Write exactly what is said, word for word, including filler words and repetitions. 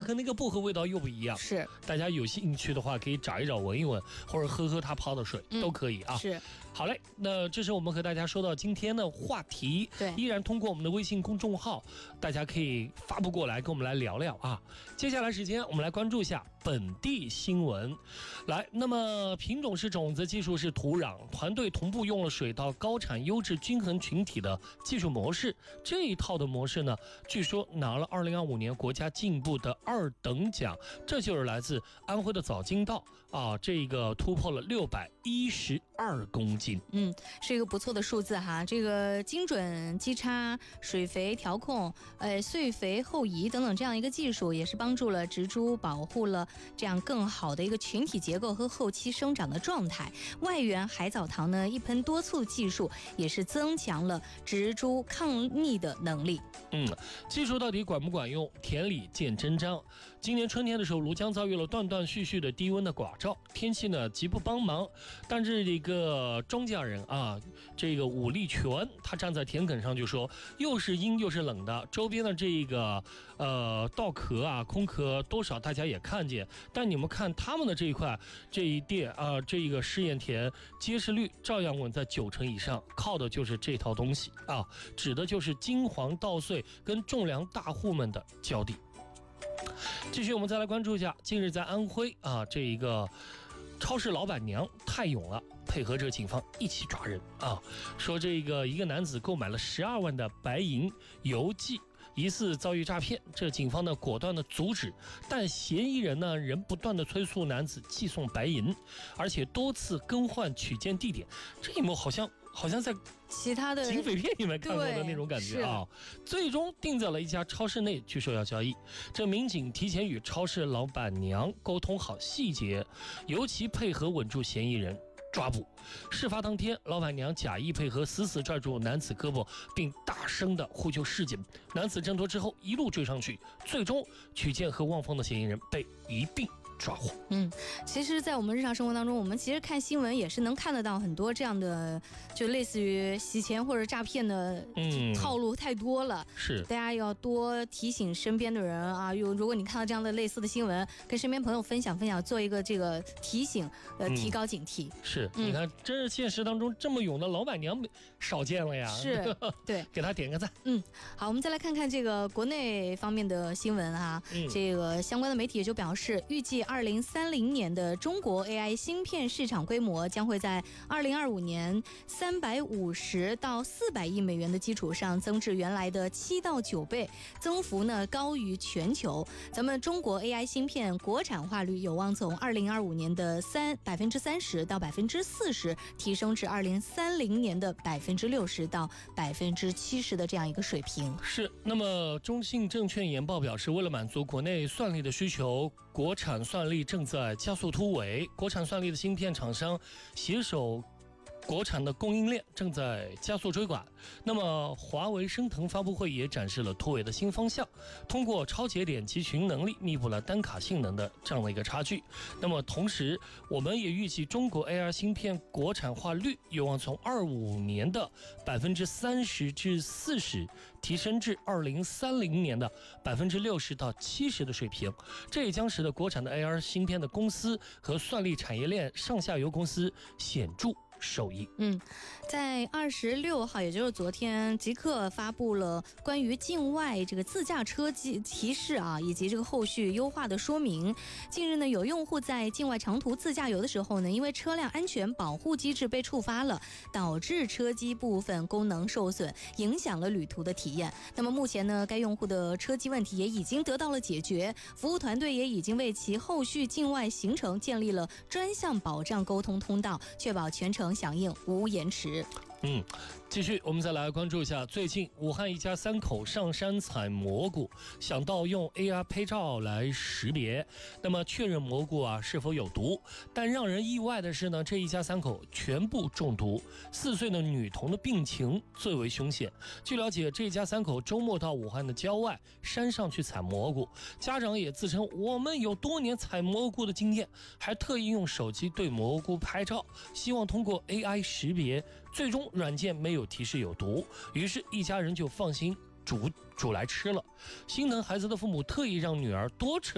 和那个薄荷味道又不一样。 是， 大家有兴趣的话，可以找一找、闻一闻，或者喝喝它泡的水、 嗯、 都可以啊。 是， 好嘞，那这是我们和大家说到今天的话题， 对， 依然通过我们的微信公众号，大家可以发布过来，跟我们来聊聊啊。接下来时间，我们来关注一下本地新闻。来，那么品种是种子，技术是土壤，团队同步用了水稻高产优质均衡群体的技术模式。这一套的模式呢，据说拿了二零二五年国家进步的二等奖，这就是来自安徽的枣金稻啊，这个突破了六百一十二公斤， 嗯，是一个不错的数字哈。这个精准基差、水肥调控、呃碎肥后移等等这样一个技术，也是帮助了植株保护了这样更好的一个群体结构和后期生长的状态。外源海藻糖呢，一盆多簇技术也是增强了植株抗逆的能力。 嗯，技术到底管不管用？田里见真章。今年春天的时候，庐江遭遇了断断续续的低温的寡照，天气呢极不帮忙。但是这个庄稼人啊，这个武力全，他站在田埂上就说，又是阴又是冷的，周边的这个呃稻壳啊、空壳多少大家也看见，但你们看他们的这一块这一甸啊，这一个试验田结实率照样稳在九成以上，靠的就是这套东西啊，指的就是金黄稻穗跟种粮大户们的浇地。继续我们再来关注一下，近日在安徽啊，这一个超市老板娘太勇了，配合着警方一起抓人啊，说这个一个男子购买了十二万的白银邮寄，疑似遭遇诈骗，这警方呢果断的阻止，但嫌疑人呢仍不断的催促男子寄送白银，而且多次更换取件地点。这一幕好像好像在其他的警匪片里面看过的那种感觉啊，最终定在了一家超市内，据说要交易。这民警提前与超市老板娘沟通好细节，尤其配合稳住嫌疑人，抓捕。事发当天，老板娘假意配合，死死拽住男子胳膊，并大声的呼救示警。男子挣脱之后，一路追上去，最终取件和望风的嫌疑人被一并抓获。 嗯，其实在我们日常生活当中，我们其实看新闻也是能看得到很多这样的，就类似于洗钱或者诈骗的套路太多了。 嗯、是， 大家要多提醒身边的人啊，有如果你看到这样的类似的新闻，跟身边朋友分享分享，做一个这个提醒，呃，提高警惕。嗯、 是，嗯、你看，真是现实当中这么勇的老板娘少见了呀。 是，对， 给他点个赞。 嗯，好，我们再来看看这个国内方面的新闻哈。嗯、这个相关的媒体也就表示，预计二零三零年的中国 A I 芯片市场规模将会在二零二五年三百五十到四百亿美元的基础上增至原来的七到九倍，增幅呢高于全球。咱们中国 A I 芯片国产化率有望从二零二五年的三百分之三十到百分之四十，提升至二零三零年的百分之六十到百分之七十的这样一个水平。 是。那么中信证券研报表示，为了满足国内算力的需求，国产算力正在加速突围，国产算力的芯片厂商携手国产的供应链正在加速追赶。那么华为升腾发布会也展示了突围的新方向，通过超节点集群能力弥补了单卡性能的这样的一个差距。那么同时我们也预计中国 A I 芯片国产化率有望从二五年的百分之三十至四十提升至二零三零年的百分之六十到七十的水平，这也将使得国产的 A I 芯片的公司和算力产业链上下游公司显著受益。 嗯，在二十六号，也就是昨天，极客发布了关于境外这个自驾车提示啊，以及这个后续优化的说明。近日呢，有用户在境外长途自驾游的时候呢，因为车辆安全保护机制被触发了，导致车机部分功能受损，影响了旅途的体验。那么目前呢，该用户的车机问题也已经得到了解决，服务团队也已经为其后续境外行程建立了专项保障沟通通道，确保全程响应无延迟。 嗯，继续我们再来关注一下，最近武汉一家三口上山采蘑菇，想到用 A R 拍照来识别，那么确认蘑菇啊是否有毒。但让人意外的是呢，这一家三口全部中毒，四岁的女童的病情最为凶险。据了解，这一家三口周末到武汉的郊外山上去采蘑菇，家长也自称我们有多年采蘑菇的经验，还特意用手机对蘑菇拍照，希望通过 A I 识别，最终软件没有提示有毒，于是一家人就放心煮煮来吃了。心疼孩子的父母特意让女儿多吃